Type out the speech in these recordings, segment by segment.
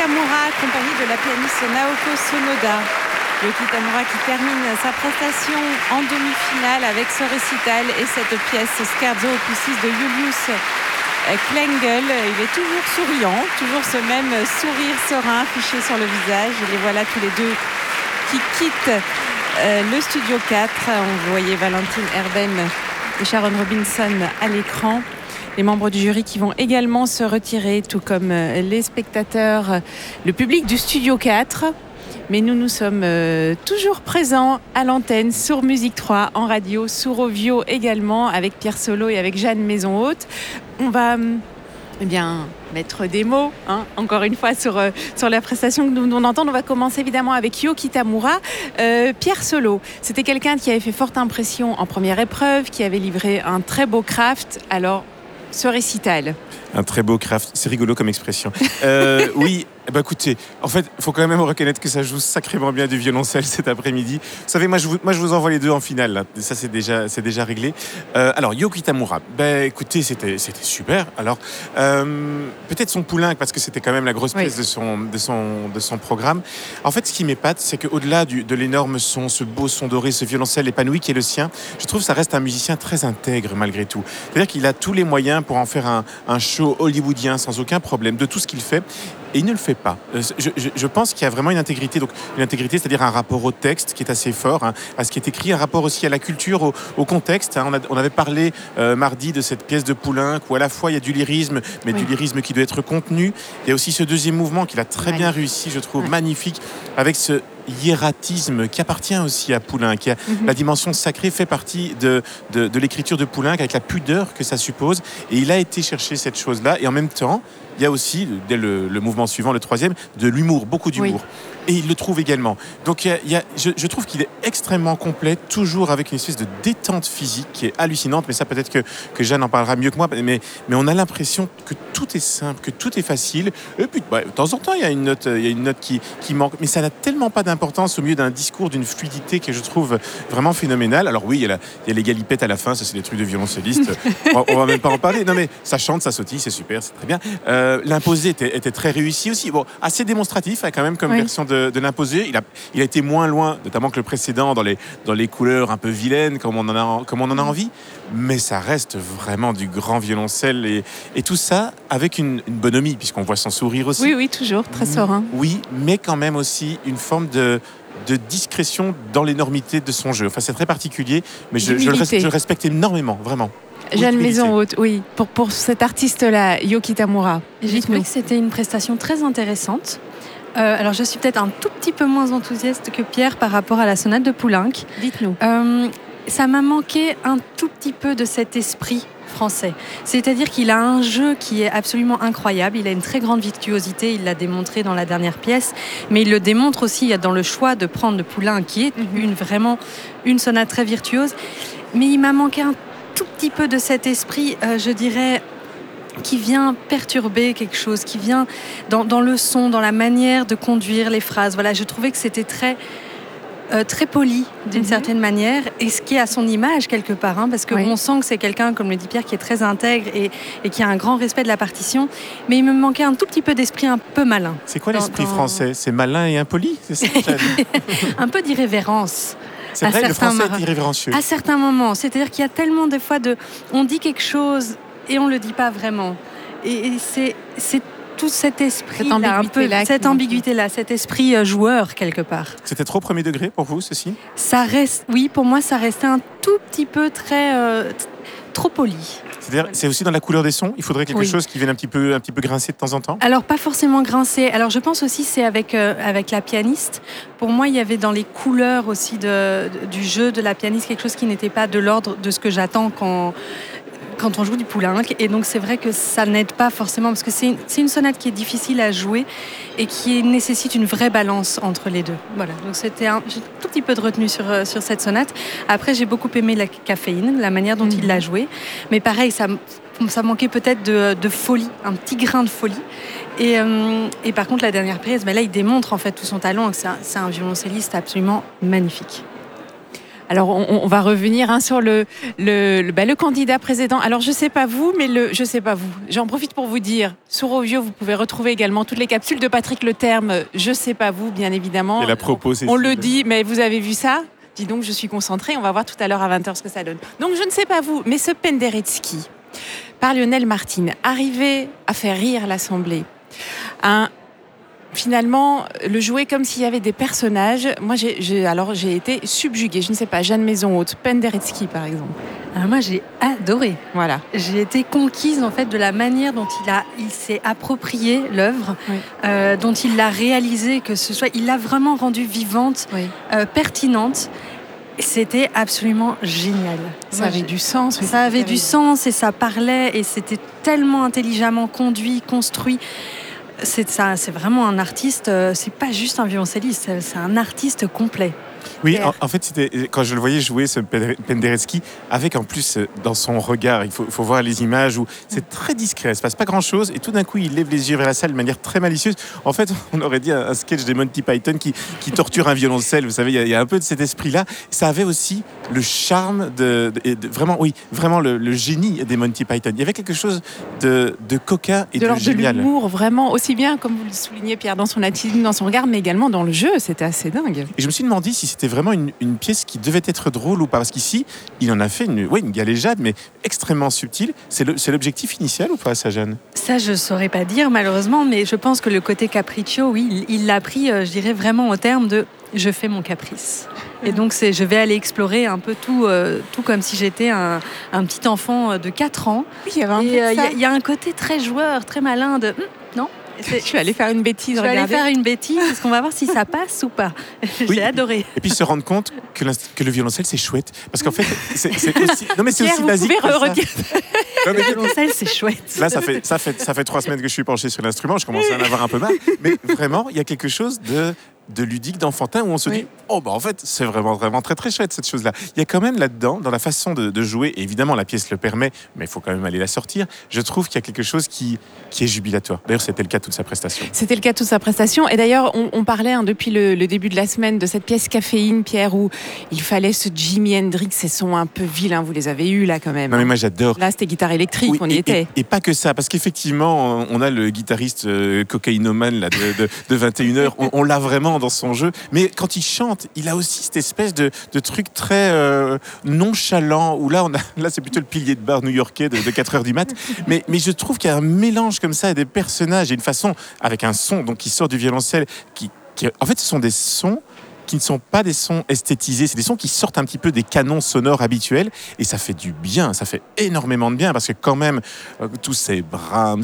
Kitamura, accompagné de la pianiste Naoko Sonoda. Yo Kitamura qui termine sa prestation en demi-finale avec ce récital et cette pièce Scherzo opus 6 de Julius Klengel. Il est toujours souriant, toujours ce même sourire serein affiché sur le visage. Et les voilà tous les deux qui quittent le studio 4. On voyait Valentine Herben et Sharon Robinson à l'écran. Les membres du jury qui vont également se retirer, tout comme les spectateurs, le public du studio 4. Mais nous sommes toujours présents à l'antenne, sur Musique 3, en radio, sur Ovio également, avec Pierre Solo et avec Jeanne Maison-Haute. On va mettre des mots, encore une fois, sur la prestation que nous venons d'entendre. On va commencer évidemment avec Yo Kitamura. Pierre Solo, c'était quelqu'un qui avait fait forte impression en première épreuve, qui avait livré un très beau craft. Alors, ce récital. Un très beau craft, c'est rigolo comme expression. Oui, écoutez, en fait, il faut quand même reconnaître que ça joue sacrément bien du violoncelle cet après-midi. Vous savez, moi je vous envoie les deux en finale, là. Ça c'est déjà réglé. Alors, Yo Kitamura, écoutez, c'était super. Alors, peut-être son Poulenc, parce que c'était quand même la grosse pièce de son programme. En fait, ce qui m'épate, c'est qu'au-delà de l'énorme son, ce beau son doré, ce violoncelle épanoui qui est le sien, je trouve que ça reste un musicien très intègre malgré tout. C'est-à-dire qu'il a tous les moyens pour en faire un show hollywoodien sans aucun problème de tout ce qu'il fait. Et il ne le fait pas. Je pense qu'il y a vraiment une intégrité, c'est-à-dire un rapport au texte qui est assez fort, à ce qui est écrit, un rapport aussi à la culture, au contexte. On avait parlé mardi de cette pièce de Poulenc où à la fois il y a du lyrisme, mais du lyrisme qui doit être contenu. Il y a aussi ce deuxième mouvement qu'il a très bien réussi, je trouve, magnifique, avec ce hiératisme qui appartient aussi à Poulenc. La dimension sacrée fait partie de l'écriture de Poulenc, avec la pudeur que ça suppose. Et il a été chercher cette chose-là. Et en même temps, il y a aussi, dès le mouvement suivant, le troisième, de l'humour, beaucoup d'humour. Et il le trouve également. Donc je trouve qu'il est extrêmement complet, toujours avec une espèce de détente physique qui est hallucinante. Mais ça, peut-être que Jeanne en parlera mieux que moi. Mais on a l'impression que tout est simple, que tout est facile. Et puis, de temps en temps, il y a une note qui manque. Mais ça n'a tellement pas d'importance au milieu d'un discours d'une fluidité que je trouve vraiment phénoménale. Alors oui, il y a les galipettes à la fin. Ça, c'est des trucs de violoncelliste. on va même pas en parler. Non, mais ça chante, ça sautille, c'est super, c'est très bien. L'imposé était très réussi aussi. Bon, assez démonstratif, quand même, comme version de l'imposé. Il a été moins loin, notamment que le précédent, dans les couleurs un peu vilaines, comme on en a envie. Mais ça reste vraiment du grand violoncelle et tout ça avec une bonhomie, puisqu'on voit son sourire aussi. Oui, toujours, très serein. Oui, mais quand même aussi une forme de discrétion dans l'énormité de son jeu. Enfin, c'est très particulier, mais je le respecte énormément, vraiment. Jeanne Maison-Haute, pour cet artiste-là, Yo Kitamura. J'ai trouvé que c'était une prestation très intéressante. Alors, je suis peut-être un tout petit peu moins enthousiaste que Pierre par rapport à la sonate de Poulenc. Dites-nous. Ça m'a manqué un tout petit peu de cet esprit français. C'est-à-dire qu'il a un jeu qui est absolument incroyable. Il a une très grande virtuosité. Il l'a démontré dans la dernière pièce. Mais il le démontre aussi dans le choix de prendre le Poulenc, qui est vraiment une sonate très virtuose. Mais il m'a manqué un tout petit peu de cet esprit, je dirais, qui vient perturber quelque chose, qui vient dans le son, dans la manière de conduire les phrases. Voilà, je trouvais que c'était très poli d'une certaine manière, et ce qui est à son image quelque part, parce qu'on sent que c'est quelqu'un, comme le dit Pierre, qui est très intègre et qui a un grand respect de la partition, mais il me manquait un tout petit peu d'esprit un peu malin. C'est quoi l'esprit français ? C'est malin et impoli ? C'est ça que tu as dit ? Un peu d'irrévérence. C'est vrai, le français est irrévérencieux. À certains moments, c'est-à-dire qu'il y a tellement de fois on dit quelque chose et on le dit pas vraiment. Et c'est tout cet esprit-là, cette ambiguïté-là, cet esprit joueur quelque part. C'était trop premier degré pour vous, ceci ? Oui, pour moi, ça restait un tout petit peu trop poli. C'est-à-dire, c'est aussi dans la couleur des sons. Il faudrait quelque chose qui vienne un petit peu grincer de temps en temps. Alors, pas forcément grincer. Alors, je pense aussi c'est avec la pianiste. Pour moi, il y avait dans les couleurs aussi du jeu de la pianiste quelque chose qui n'était pas de l'ordre de ce que j'attends quand on joue du Poulenc. Et donc, c'est vrai que ça n'aide pas forcément, parce que c'est une sonate qui est difficile à jouer et qui nécessite une vraie balance entre les deux. Voilà, donc j'ai un tout petit peu de retenue sur cette sonate. Après, j'ai beaucoup aimé la caféine, la manière dont il l'a jouée. Mais pareil, ça manquait peut-être de folie, un petit grain de folie. Et par contre, la dernière pièce, là, il démontre en fait tout son talent. C'est un violoncelliste absolument magnifique. Alors, on va revenir sur le candidat président. Alors, je sais pas vous, mais je sais pas vous. J'en profite pour vous dire, sur Ovio, vous pouvez retrouver également toutes les capsules de Patrick Leterme. Je sais pas vous, bien évidemment. Et la propos, c'est on le dit, mais vous avez vu ça ? Dis donc, je suis concentrée. On va voir tout à l'heure à 20h ce que ça donne. Donc, je ne sais pas vous, mais ce Penderecki, par Lionel Martin, arrivé à faire rire l'Assemblée, finalement, le jouer comme s'il y avait des personnages. Moi, j'ai été subjuguée. Je ne sais pas, Jeanne Maison-Haute, Penderecki, par exemple. Alors moi, j'ai adoré. Voilà. J'ai été conquise en fait de la manière dont il s'est approprié l'œuvre, oui. Dont il l'a réalisée, il l'a vraiment rendue vivante, oui. Pertinente. C'était absolument génial. Ça avait du sens. Ça avait du sens et ça parlait et c'était tellement intelligemment conduit, construit. C'est vraiment un artiste, c'est pas juste un violoncelliste, c'est un artiste complet. Oui, en fait, c'était quand je le voyais jouer, ce Penderecki, avec en plus dans son regard, il faut voir les images où c'est très discret, il ne se passe pas grand-chose, et tout d'un coup, il lève les yeux vers la salle de manière très malicieuse. En fait, on aurait dit un sketch des Monty Python qui torture un violoncelle, vous savez, il y a un peu de cet esprit-là. Ça avait aussi le charme vraiment le génie des Monty Python. Il y avait quelque chose de coquin et de génial. De l'humour, vraiment, aussi bien, comme vous le soulignez, Pierre, dans son attitude, dans son regard, mais également dans le jeu, c'était assez dingue. Et je me suis demandé si c'était vraiment une pièce qui devait être drôle ou pas, parce qu'ici il en a fait une galéjade mais extrêmement subtile. C'est l'objectif initial ou pas, ça, Jeanne? Ça, je saurais pas dire malheureusement, mais je pense que le côté capriccio, oui, il l'a pris, je dirais vraiment au terme de je fais mon caprice. Et donc je vais aller explorer un peu tout comme si j'étais un petit enfant de 4 ans. Oui, il y a un côté très joueur, très malin de non. Je vais aller faire une bêtise. Est-ce qu'on va voir si ça passe ou pas? Oui, j'ai adoré. Et puis se rendre compte que le violoncelle, c'est chouette. Parce qu'en fait, c'est aussi... Non, mais c'est Pierre, aussi basique. Le violoncelle, c'est chouette. Là, ça fait 3 semaines que je suis penché sur l'instrument. Je commence à en avoir un peu marre. Mais vraiment, il y a quelque chose de ludique, d'enfantin, où on se dit en fait, c'est vraiment, vraiment très, très chouette, cette chose-là. Il y a quand même là-dedans, dans la façon de jouer, et évidemment, la pièce le permet, mais il faut quand même aller la sortir. Je trouve qu'il y a quelque chose qui est jubilatoire. D'ailleurs, c'était le cas de toute sa prestation. C'était le cas de toute sa prestation. Et d'ailleurs, on parlait depuis le début de la semaine de cette pièce Caféine, Pierre, où il fallait ce Jimi Hendrix, ces sons un peu vilains. Vous les avez eus, là, quand même. Non, mais moi, j'adore. Là, c'était guitare électrique, on y était. Et pas que ça, parce qu'effectivement, on a le guitariste cocaïnomane là, de 21h, on l'a vraiment dans son jeu. Mais quand il chante, il a aussi cette espèce de truc très nonchalant, où là c'est plutôt le pilier de bar new-yorkais de 4h du mat. Mais je trouve qu'il y a un mélange comme ça, des personnages et une façon, avec un son donc, qui sort du violoncelle, qui en fait, ce sont des sons qui ne sont pas des sons esthétisés, c'est des sons qui sortent un petit peu des canons sonores habituels, et ça fait du bien, ça fait énormément de bien, parce que quand même, tous ces Brahms,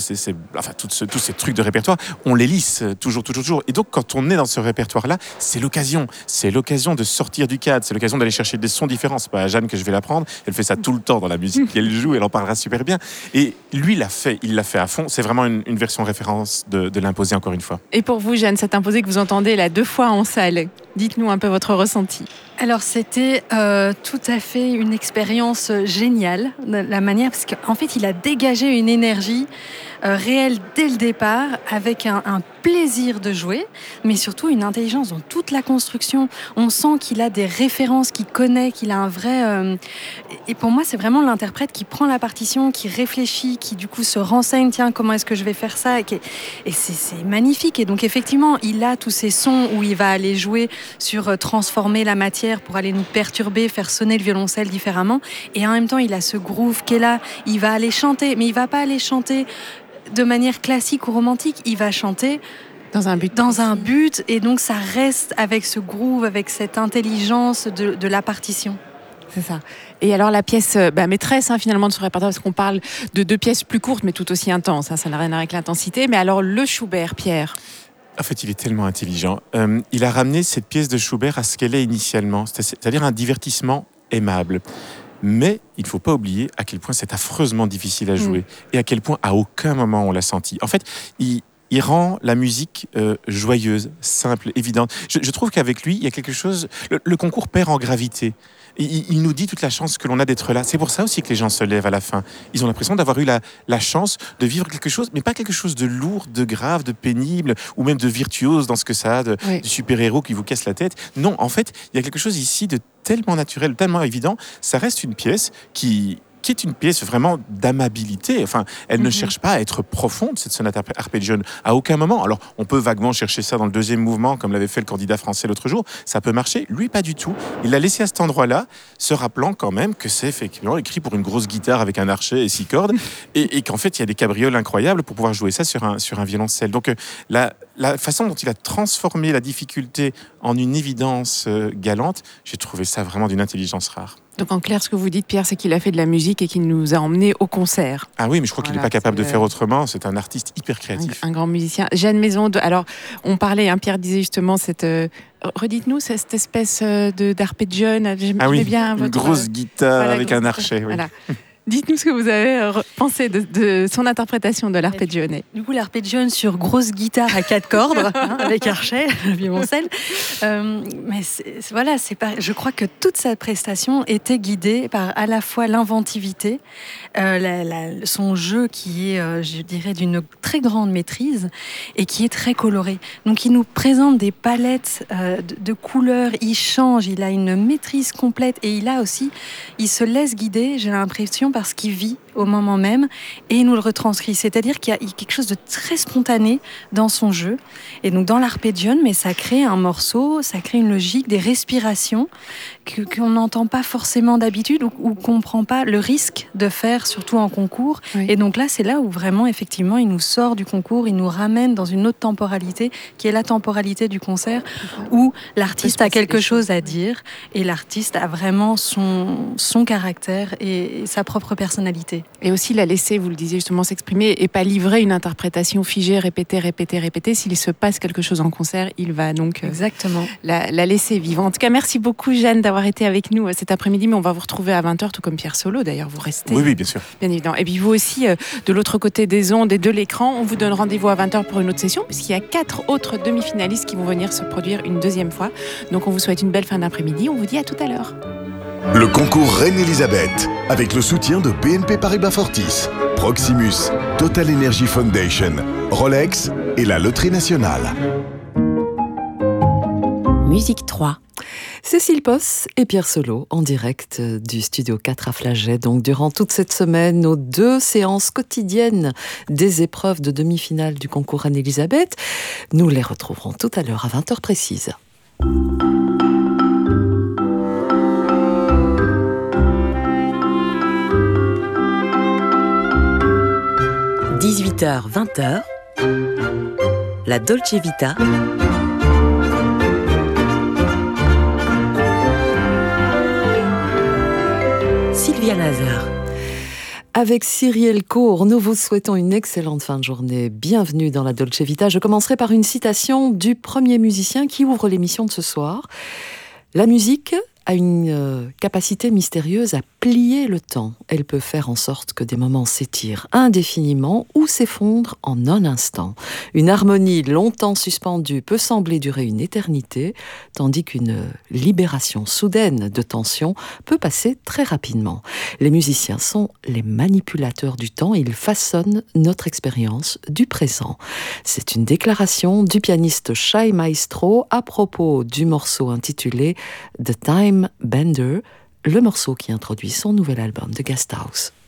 tous ces trucs de répertoire, on les lisse toujours. Et donc, quand on est dans ce répertoire-là, c'est l'occasion de sortir du cadre, c'est l'occasion d'aller chercher des sons différents. C'est pas à Jeanne que je vais l'apprendre, elle fait ça tout le temps dans la musique qu'elle joue, elle en parlera super bien. Et lui, il l'a fait à fond, c'est vraiment une version référence de l'imposer encore une fois. Et pour vous, Jeanne, cet imposé que vous entendez là 2 fois en salle, dites-nous un peu votre ressenti. Alors c'était tout à fait une expérience géniale, la manière, parce qu'en fait il a dégagé une énergie réelle dès le départ, avec un plaisir de jouer, mais surtout une intelligence dans toute la construction. On sent qu'il a des références, qu'il connaît, qu'il a un vrai... Et pour moi, c'est vraiment l'interprète qui prend la partition, qui réfléchit, qui du coup se renseigne, tiens, comment est-ce que je vais faire ça? Et c'est magnifique. Et donc effectivement, il a tous ces sons où il va aller jouer sur transformer la matière pour aller nous perturber, faire sonner le violoncelle différemment. Et en même temps, il a ce groove qui est là. Il va aller chanter, mais il va pas aller chanter de manière classique ou romantique. Il va chanter dans un but, et donc ça reste avec ce groove, avec cette intelligence de la partition. C'est ça. Et alors la pièce maîtresse finalement de ce répertoire, parce qu'on parle de 2 pièces plus courtes mais tout aussi intenses, ça n'a rien à voir avec l'intensité. Mais alors le Schubert, Pierre? En fait, il est tellement intelligent. Il a ramené cette pièce de Schubert à ce qu'elle est initialement, c'est-à-dire un divertissement aimable. Mais il ne faut pas oublier à quel point c'est affreusement difficile à jouer et à quel point à aucun moment on l'a senti. En fait, il rend la musique joyeuse, simple, évidente. Je trouve qu'avec lui, il y a quelque chose... Le concours perd en gravité. il nous dit toute la chance que l'on a d'être là. C'est pour ça aussi que les gens se lèvent à la fin. Ils ont l'impression d'avoir eu la chance de vivre quelque chose, mais pas quelque chose de lourd, de grave, de pénible, ou même de virtuose dans ce que ça a, de super-héros qui vous casse la tête. Non, en fait, il y a quelque chose ici de tellement naturel, tellement évident. Ça reste une pièce qui est une pièce vraiment d'amabilité. Enfin, elle ne cherche pas à être profonde, cette sonate arpeggione, à aucun moment. Alors, on peut vaguement chercher ça dans le deuxième mouvement, comme l'avait fait le candidat français l'autre jour. Ça peut marcher. Lui, pas du tout. Il l'a laissé à cet endroit-là, se rappelant quand même que c'est effectivement écrit pour une grosse guitare avec un archet et 6 cordes, et qu'en fait, il y a des cabrioles incroyables pour pouvoir jouer ça sur un violoncelle. Donc, la façon dont il a transformé la difficulté en une évidence galante, j'ai trouvé ça vraiment d'une intelligence rare. Donc en clair, ce que vous dites, Pierre, c'est qu'il a fait de la musique et qu'il nous a emmenés au concert. Ah oui, mais je crois qu'il n'est pas capable de faire autrement. C'est un artiste hyper créatif. Un grand musicien. Jeanne Maison, alors on parlait, Pierre disait justement cette... Redites-nous cette espèce d'arpeggione. Bien une grosse guitare avec un archet. Oui. Voilà. Dites-nous ce que vous avez pensé de son interprétation de l'arpeggione. Du coup, l'arpeggione sur grosse guitare à 4 cordes, avec archet, violoncelle. Mais je crois que toute sa prestation était guidée par à la fois l'inventivité, son jeu qui est, je dirais, d'une très grande maîtrise et qui est très coloré. Donc, il nous présente des palettes de couleurs, il change, il a une maîtrise complète et il se laisse guider, j'ai l'impression, parce qu'il vit au moment même et il nous le retranscrit. C'est-à-dire qu'il y a quelque chose de très spontané dans son jeu. Et donc dans l'arpeggione, mais ça crée un morceau, ça crée une logique, des respirations qu'on n'entend pas forcément d'habitude ou qu'on ne prend pas le risque de faire, surtout en concours. Oui. Et donc là, c'est là où vraiment, effectivement, il nous sort du concours, il nous ramène dans une autre temporalité, qui est la temporalité du concert, où l'artiste a quelque chose à dire et l'artiste a vraiment son caractère et sa propre personnalité. Et aussi la laisser, vous le disiez justement, s'exprimer et pas livrer une interprétation figée, répétée. S'il se passe quelque chose en concert, il va donc exactement la laisser vivre. En tout cas, merci beaucoup Jeanne d'avoir été avec nous cet après-midi, mais on va vous retrouver à 20h, tout comme Pierre Solo d'ailleurs, vous restez. Oui, bien sûr. Bien évidemment. Et puis vous aussi, de l'autre côté des ondes et de l'écran, on vous donne rendez-vous à 20h pour une autre session, puisqu'il y a 4 autres demi-finalistes qui vont venir se produire une deuxième fois. Donc on vous souhaite une belle fin d'après-midi, on vous dit à tout à l'heure. Le concours Reine-Elisabeth, avec le soutien de BNP Paribas Fortis, Proximus, Total Energy Foundation, Rolex et la Loterie Nationale. Musique 3. Cécile Posse et Pierre Solo en direct du Studio 4 à Flagey. Donc durant toute cette semaine, nos 2 séances quotidiennes des épreuves de demi-finale du concours Reine-Elisabeth. Nous les retrouverons tout à l'heure à 20h précise. 18h, 20h, la Dolce Vita. Sylvia Nazar. Avec Cyrielle Cour, nous vous souhaitons une excellente fin de journée. Bienvenue dans la Dolce Vita. Je commencerai par une citation du premier musicien qui ouvre l'émission de ce soir. La musique a une capacité mystérieuse à plier le temps. Elle peut faire en sorte que des moments s'étirent indéfiniment ou s'effondrent en un instant. Une harmonie longtemps suspendue peut sembler durer une éternité, tandis qu'une libération soudaine de tension peut passer très rapidement. Les musiciens sont les manipulateurs du temps et ils façonnent notre expérience du présent. C'est une déclaration du pianiste Shai Maestro à propos du morceau intitulé The Time Bender, le morceau qui introduit son nouvel album de Guest House.